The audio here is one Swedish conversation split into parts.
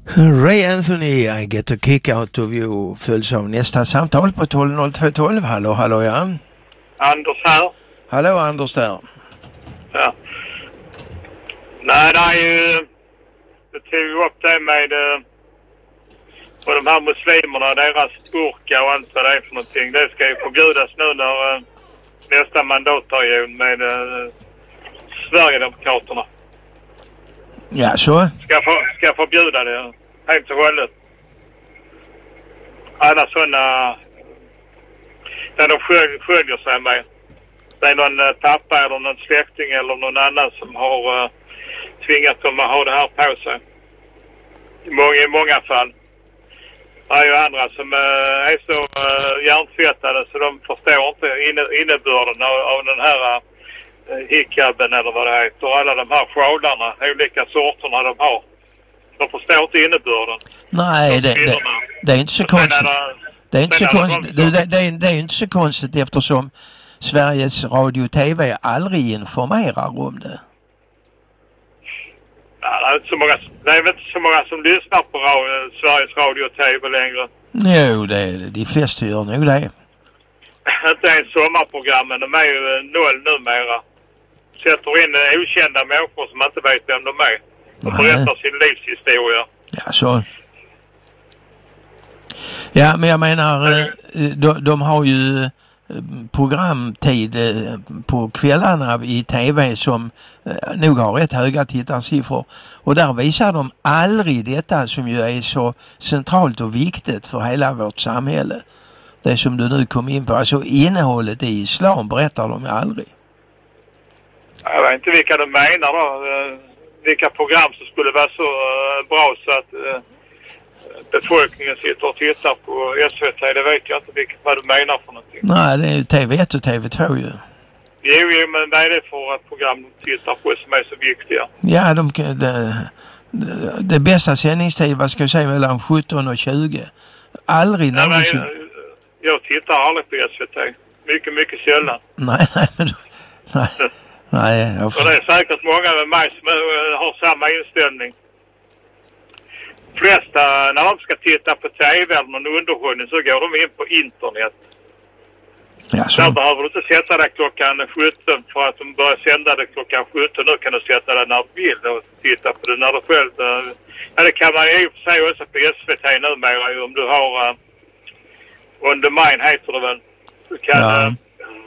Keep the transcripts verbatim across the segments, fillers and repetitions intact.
Ray Anthony, I Get a Kick Out of You följs av nästa samtal på tolv noll två tolv. Hallå, hallå, ja. Anders här. Hallå, Anders där. Ja. Nej, det är ju... Jag tog upp det med... Och de här muslimerna, deras burka och allt vad det är för någonting. Det ska ju förbjudas nu när uh, nästa mandatperiod med uh, Sverigedemokraterna. Ja, så? Ska, för, ska förbjuda det helt och hållet. Alla sådana... Där de skölj, sköljer sig med. Det är någon uh, pappa eller någon släkting eller någon annan som har uh, tvingat dem att ha det här på sig. I många, i många fall. Det är ju andra som uh, är så uh, hjärntvättade så de förstår inte inne, innebörden av, av den här uh, hickaben eller vad det heter. Och alla de här sjålarna, olika sorterna de har. De förstår inte innebörden. Nej, det, det, det är inte så konstigt. Det är inte så konstigt. Det, det, det, är, det är inte så konstigt eftersom Sveriges Radio och T V aldrig informerar om det. Ja, det är inte så många, det är väl inte så många som lyssnar på radio, Sveriges Radio och T V längre. Jo, det är, de flesta gör nog det. Inte ens sommarprogrammen, de är ju noll numera. Sätter in okända människor som inte vet vem de är. Och berättar sin livshistoria. Ja, så. Ja, men jag menar, de, de har ju programtid på kvällarna i T V som nog har rätt höga tittarsiffror. Och där visar de aldrig detta som ju är så centralt och viktigt för hela vårt samhälle. Det som du nu kom in på, alltså innehållet i islam berättar de ju aldrig. Jag vet inte vilka de menar då. Vilka program som skulle vara så bra så att befolkningen sitter och tittar på S V T. Det vet jag inte vilket, vad du menar för någonting. Nej, det är ju T V ett och T V två ju. Jo, jo, men vad är det för ett program de tittar på som är så viktiga? Ja, de, det, det, det bästa sändningstid, vad ska jag säga, mellan sjutton och tjugo. Aldrig ja, någonsin. Jag, jag tittar aldrig på S V T. Mycket, mycket sällan. Nej, nej, men du, nej. nej jag får... Och det är säkert många med mig som har samma inställning. Flesta, när de ska titta på T V eller någon underhållning så går de in på internet. Ja, så. Där behöver du inte sätta det klockan sjutton för att de börjar sända det klockan sjutton. Nu kan du sätta det när du vill och titta på det när du själv... Ja, det kan man ju säga också på S V T numera om du har... Uh, on the mind heter det väl. Du kan, ja. uh,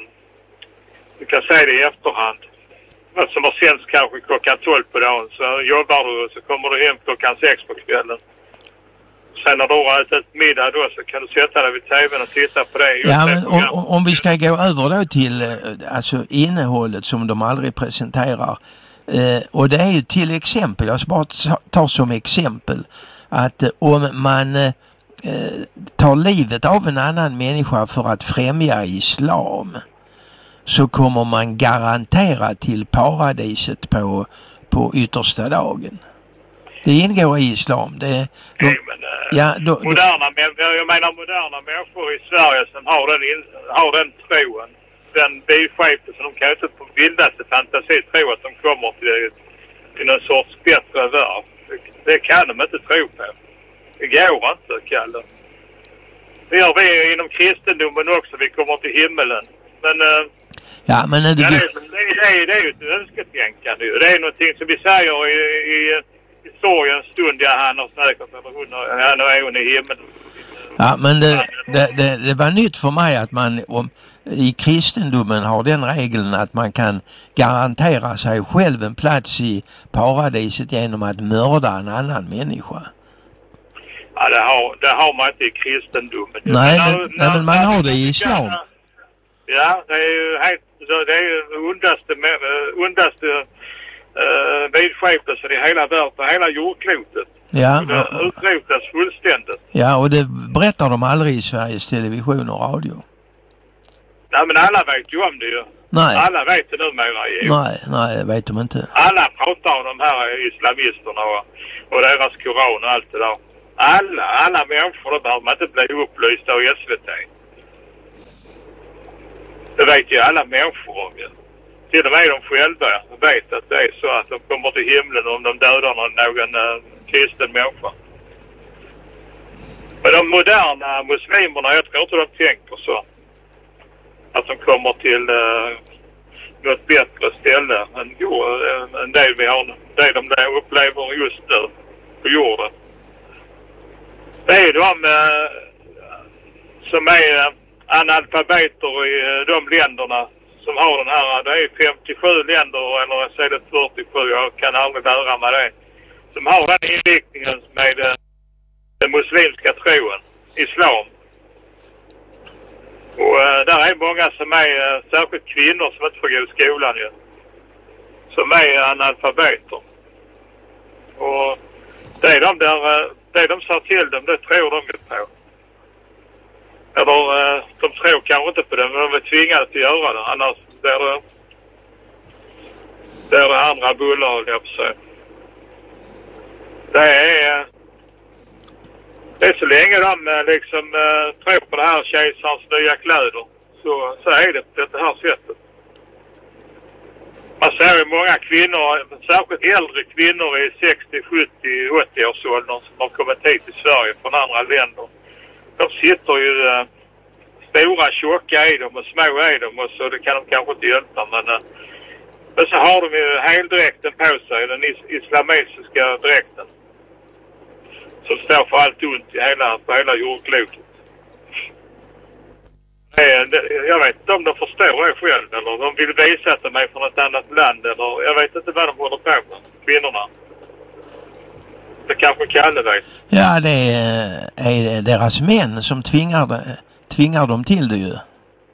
du kan säga det i efterhand. Vad som har sänds kanske klockan tolv på dagen så jobbar du och så kommer du hem klockan sex på kvällen. Sen när du har ätit middag då så kan du sätta dig vid tvn och titta på det. Ja, men om, om vi ska gå över då till alltså innehållet som de aldrig presenterar. Eh, och det är ju till exempel, jag ska bara ta som exempel att eh, om man eh, tar livet av en annan människa för att främja islam så kommer man garantera till paradiset på, på yttersta dagen. Det ingår i islam. Det, de, Nej, men, ja, då, moderna, jag menar moderna människor i Sverige som har den, in, har den troen. Den bifskepelsen, de kan inte på vildaste fantasi tro att de kommer till, till någon sorts bättre värld. Det, det kan de inte tro på. Det går inte, Kalle. Det gör vi inom kristendomen också. Vi kommer till himmelen. Men... Ja, men det, ja, det, det, det, det är ju ett önsketänkande. Det är någonting som vi säger i, i, i sorgens stund. Ja, han har säkert, eller hon, han är hon i himmelen. Ja, men det, det, det, det var nytt för mig att man om, i kristendomen har den regeln att man kan garantera sig själv en plats i paradiset genom att mörda en annan människa. Ja, det har, det har man inte i kristendomen. Nej, men, men, när, men man har det i islam. Ja, det är ju helt, det är ju undaste, undaste uh, vidskepelsen i hela världen, hela jordklotet. Ja. Det utrotas fullständigt. Ja, och det berättar de aldrig i Sveriges Television och radio. Nej, men alla vet ju om det ju. Nej. Alla vet det numera ju. Nej, nej, vet de inte. Alla pratar om de här islamisterna och, och deras koran och allt det där. Alla, alla människor, då behöver man inte bli upplysta av S V T. Det vet ju alla människor om ju. Till och med de själva vet att det är så att de kommer till himlen om de dödar någon, någon uh, kristen människa. Men de moderna muslimerna, jag tror inte de tänker så. Att de kommer till uh, något bättre ställe än, uh, än det vi har, det de där upplever just nu på jorden. Det är de uh, som är uh, analfabeter i uh, de länderna som har den här, det är femtiosju länder eller så är det fyrtiosju, jag kan aldrig lära mig det. Som har den inriktningen med uh, den muslimska troen, islam. Och uh, där är många som är, uh, särskilt kvinnor som inte får gå i skolan ju. Som är analfabeter. Och det är de där, uh, det de sa till dem, det tror de ju på. Eller uh, de tror kanske inte på det, men de är tvingade att göra det. Annars blir det, det är det andra bullar, jag får säga. Det är... Uh, Det är så länge de liksom uh, tror på det här kejsarens nya kläder så, så är det på det här sättet. Man ser ju många kvinnor, särskilt äldre kvinnor i sextio, sjuttio, åttio års åldern som har kommit hit till Sverige från andra länder. De sitter ju uh, stora, tjocka i dem och små i dem och så det kan de kanske inte hjälpa. Men, uh, men så har de ju heldräkten på sig, den is- islamitiska dräkten. Som står för allt ont i hela, på hela jordklotet. Jag vet inte om de förstår det själv eller de vill visa att de är från ett annat land eller jag vet inte vad de håller på med, kvinnorna. Det kanske Kalle vet. Ja, det är deras män som tvingar, tvingar dem till det ju.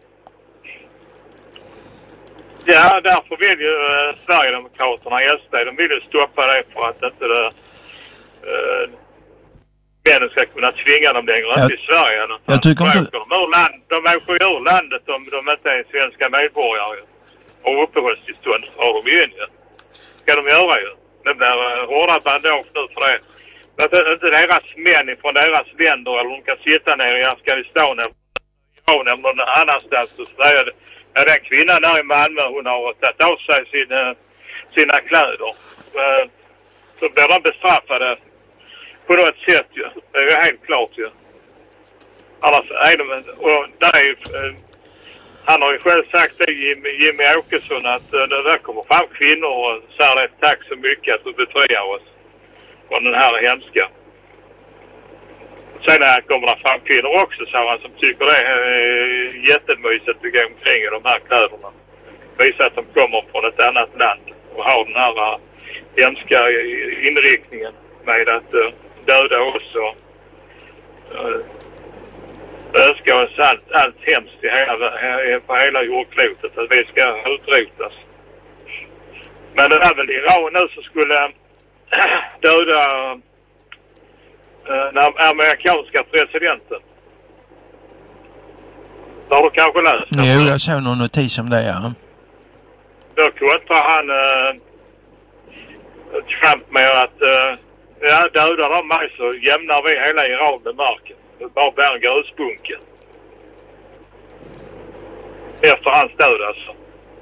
Ja, därför vill ju uh, Sverigedemokraterna, S D, de vill ju stoppa det för att inte det... Uh, männen ska kunna tvinga dem längre jag, i Sverige. Jag tycker inte... De åker land, de åker ur landet om de inte är svenska medborgare. Och uppehållstillstånd har de ju in. Ska de göra ju. Det blir uh, hårda bandage nu för det. Att inte deras män från deras länder eller de kan sitta ner i Afghanistan eller Iran eller någon annanstans och säga det. Ja, den kvinnan där i Malmö, hon har tagit av sig sina, sina kläder. Uh, så blir de bestraffade på något sätt ju. Det är ju helt klart ju. Annars är de, och där är ju, uh, han har ju själv sagt det, Jimmy, Jimmy Åkesson, att uh, det där kommer fram kvinnor och säger det, tack så mycket att du befriar oss från den här hemska. Sen här kommer det fram kvinnor också, så han, som tycker det är jättemysigt att gå omkring i de här kläderna. Visa att de kommer från ett annat land och har den här uh, hemska inriktningen med att uh, döda oss och uh, önska oss allt, allt hemskt i hela, på hela jordklotet, att vi ska utrotas. Men det är väl Iran nu som skulle uh, döda uh, den amerikanska presidenten. Det har du kanske läst? Jo, jag såg någon notis om det, ja. Då kontrar han uh, Trump med att uh, ja, dödar de mig så jämnar vi hela Iran med marken. Det bara blir en grusbunke. Efter hans död alltså.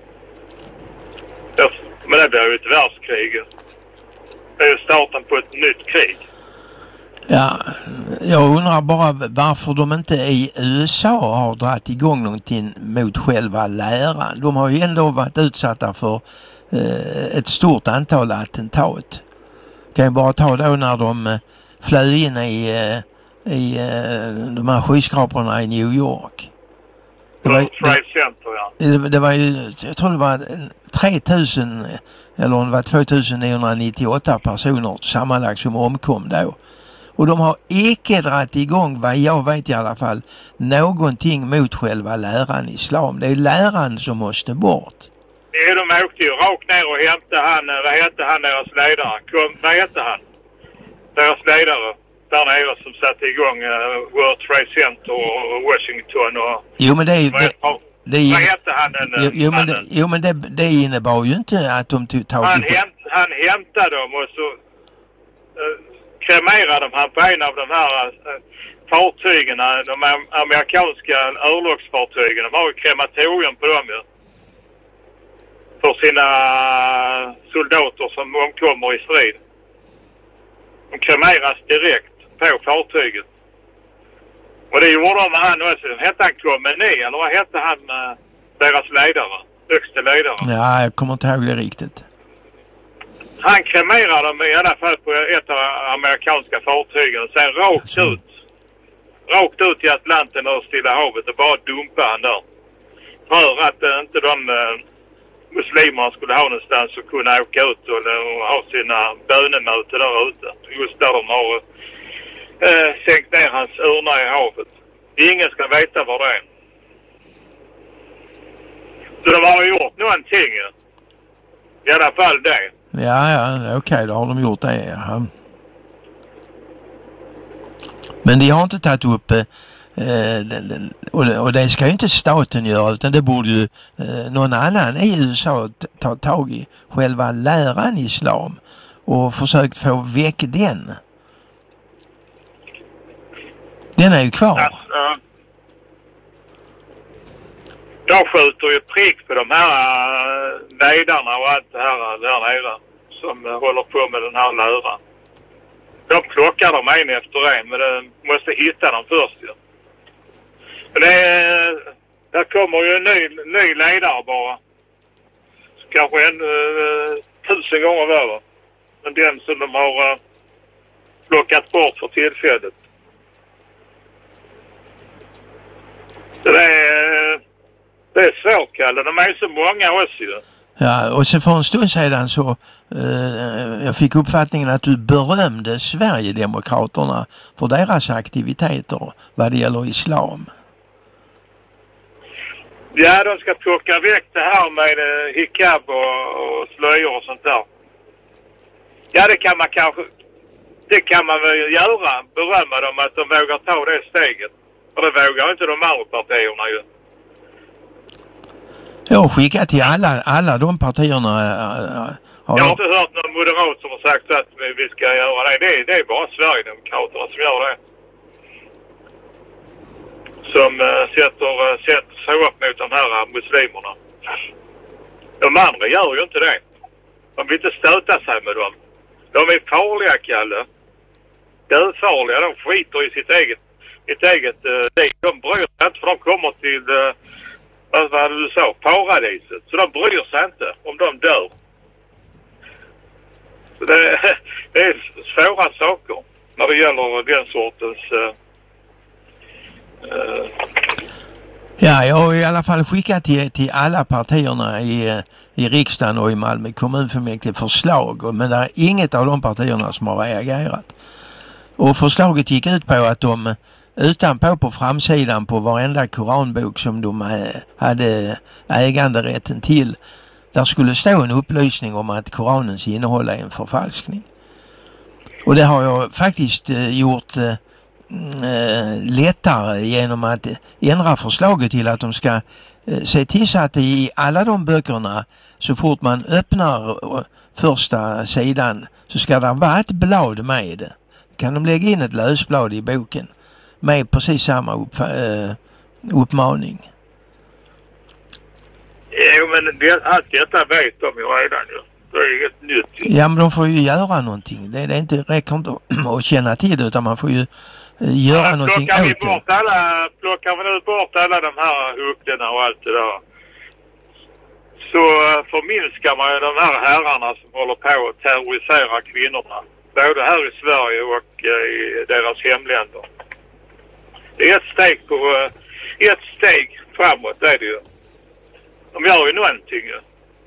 Men det blir ju ett världskrig. Det är ju starten på ett nytt krig. Ja, jag undrar bara varför de inte i U S A har dragit igång någonting mot själva läran. De har ju ändå varit utsatta för eh, ett stort antal attentat. Kan ju bara ta då när de eh, flög in i, eh, i eh, de här skyskraporna i New York. Det var, Trade Center, ja. Det, det var ju, jag tror det var tre tusen eller det var två tusen niohundranittioåtta personer sammanlagt som omkom då. Och de har icke dragit igång, vad jag vet i alla fall, någonting mot själva läran islam. Det är läran som måste bort. Ja, de åkte ju rakt ner och hämtade han, vad hette han, deras ledare? Kom, vad hette han? Deras ledare där nere som satte igång uh, World Trade Center och Washington och... Jo, men det är... Vad, det, det är, vad hette han? Den, jo, jo, men, det, jo, men det, det innebar ju inte att de tog tag i... Han, hämt, han hämtade dem och så uh, kremerade de han på en av de här uh, fartygen, de amerikanska örlogsfartygen. De har ju krematorium på dem ju. För sina soldater som omkommer i strid. De kremeras direkt på fartyget. Och det gjorde de med han också. Hette han Khomeini eller vad hette han, deras ledare? Högsta ledare? Ja, jag kommer inte ihåg det riktigt. Han kremerade dem i alla fall på ett av amerikanska fartygen. Sen rakt alltså. ut. Rakt ut i Atlanten och Stilla havet och bara dumpa han där. För att äh, inte de äh, muslimerna skulle ha någonstans att kunna åka ut och, och ha sina bönemöten där ute. Just där de har äh, sänkt ner hans urna i havet. Ingen ska veta vad det är. Så de har gjort någonting. I alla fall det. Ja, ja, okej, okay, då har de gjort det. Ja. Men de har inte tagit upp, eh, den, den, och, det, och det ska ju inte staten göra, utan det borde ju eh, någon annan i U S A ta tag i själva läran islam och försökt få väck den. Den är ju kvar. Alltså, de skjuter ju prick på de här äh, ledarna och allt det här där nere som äh, håller på med den här läran. De plockar dem en efter en, men de måste hitta dem först ju. Men det är, där kommer ju en ny, ny ledare bara. Kanske en uh, tusen gånger värre än den som de har uh, plockat bort för tillfället. Så det är, det är svårt, Kalle. De är så många också ju. Ja, och så för en stund sedan så eh, jag fick uppfattningen att du berömde Sverigedemokraterna för deras aktiviteter vad det gäller islam. Ja, de ska plocka väck det här med eh, hijab och, och slöjor och sånt där. Ja, det kan man kanske, det kan man väl göra, berömma dem att de vågar ta det steget. För det vågar inte de andra partierna ju. Jag har skickat till alla, alla de partierna. Äh, har jag har inte hört någon moderat som har sagt att vi ska göra det. Det är, det är bara Sverigedemokraterna som gör det. Som äh, sätter, äh, sätter sig upp mot de här äh, muslimerna. De andra gör ju inte det. De vill inte stöta sig med dem. De är farliga, Kalle. Dödfarliga. De skiter i sitt eget, sitt eget äh, de bryr sig inte för de kommer till... Äh, vad var det du sa? Paradiset. Så de bryr sig inte om de dör. Så det, det är svåra saker när det gäller den sortens... Uh, uh... Ja, jag har i alla fall skickat till, till alla partierna i, i riksdagen och i Malmö kommunfullmäktige förslag. Men det är inget av de partierna som har reagerat. Och förslaget gick ut på att de... utanpå på framsidan på varenda koranbok som de hade äganderätten till, där skulle stå en upplysning om att koranens innehåll är en förfalskning. Och det har jag faktiskt gjort äh, lättare genom att ändra förslaget till att de ska äh, se till så att i alla de böckerna, så fort man öppnar första sidan, så ska det vara ett blad med. Kan de lägga in ett lösblad i boken med precis samma upp, äh, uppmaning. Jo, men det, allt detta vet de ju redan ju. Det är inget nytt. Ja, men de får ju göra någonting. Det, det är inte, räcker inte att känna till det, utan man får ju äh, göra ja, någonting plockar vi åt bort det. Alla, plockar vi nu bort alla de här hucklarna och allt det där, så förminskar man ju de här herrarna som håller på att terrorisera kvinnorna. Både här i Sverige och äh, i deras hemländer. Det är ett steg på ett steg framåt, det är det ju. De gör ju någonting ju.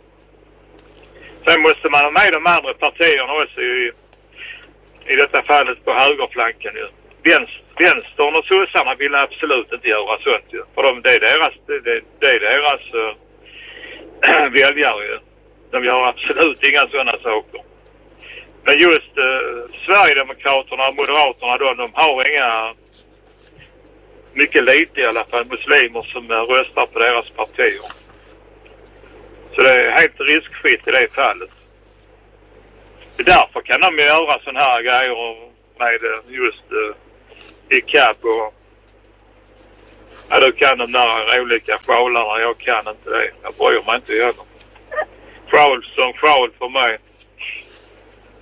Sen måste man ha med de andra partierna också i, i detta fallet på högerflanken ju. Vänster, vänstern och sossarna vill absolut inte göra sånt ju. För de, det är deras, det, det är deras uh, väljare ju. De gör absolut inga sådana saker. Men just uh, Sverigedemokraterna och Moderaterna då, de har inga... mycket lite i alla fall muslimer som röstar på deras partier. Så det är helt riskfritt i det fallet. Därför kan de göra sådana här grejer med just uh, hijab och ja, då kan de där olika sjalarna. Jag kan inte det. Jag bryr mig inte heller. Sjal som sjal för mig.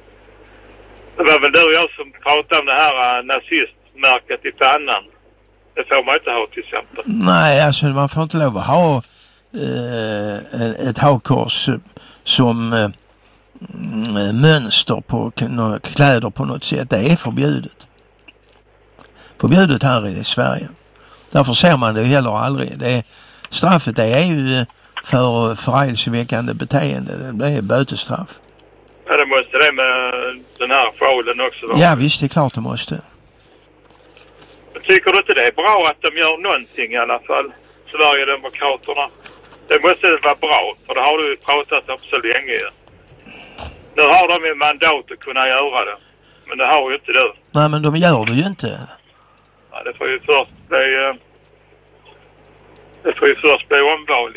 Det var väl du och jag som pratade om det här uh, nazistmärket i pannan. Det får man inte ha till exempel. Nej, alltså man får inte lov att ha eh, ett hakkors som eh, mönster på kläder på något sätt. Det är förbjudet. Förbjudet här i Sverige. Därför ser man det heller aldrig. Det är, straffet det är ju för förargelseväckande beteende. Det är bötestraff. Ja, det måste det med den här sjålen också vara. Ja, visst, det är klart det måste. Jag tycker du inte det är bra att de gör någonting i alla fall, Sverigedemokraterna? Det måste vara bra, för det har du ju pratat om så länge. Nu har de ju mandat att kunna göra det, men det har ju inte du. Nej, men de gör det ju inte. Ja, det får ju först bli... Det får ju först bli omval.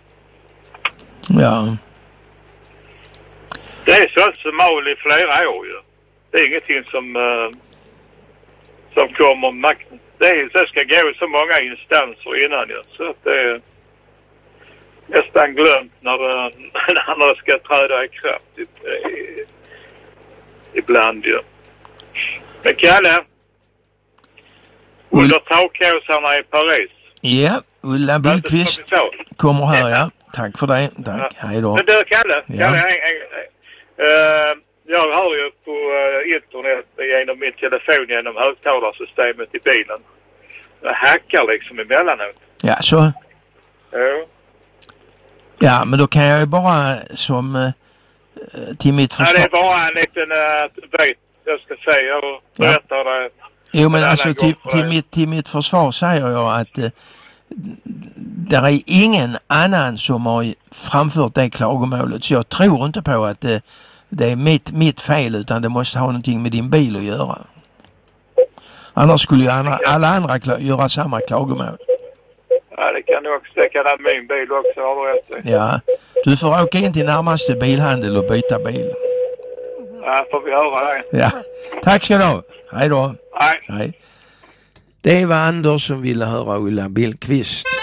Ja. Det är så som mål i flera år ju. Det är ingenting som... Uh, som kommer makten. Det är så ska gå i så många instanser innan ju. Så att det är nästan glömt när det, när det ska träda i kraft. I, i, ibland ju. Men Kalle, under takkåsarna i Paris. Ja, Ulla Billqvist kommer här, ja. Tack för det. Tack, ja. Hej då. Men du Kalle, ja. Kalle en, en, uh, jag hör ju på uh, internet genom min telefon genom högtalarsystemet i bilen. Jag hackar liksom emellanåt. Ja, så. Ja. Ja, men då kan jag ju bara som uh, till mitt försvar... Ja, det är bara en liten uh, vet, jag ska säga och berätta ja. det. Jo, men alltså till, till, mitt, till mitt försvar säger jag att uh, där är ingen annan som har framfört det klagomålet. Så jag tror inte på att uh, det är mitt, mitt fel, utan det måste ha någonting med din bil att göra. Annars skulle ju andra, alla andra kla- göra samma klagomål. Ja, det kan du också. Det kan min bil också ha rätt. Ja, du får åka in till närmaste bilhandel och byta bil. Ja, får vi höra det. Ja, tack ska du ha. Hej då. Hej. Hej. Det var Anders som ville höra Ulla Billqvist.